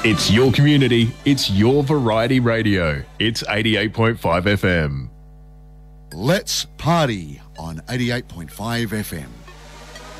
It's your community. It's your variety radio. It's 88.5 FM. Let's party on 88.5 FM.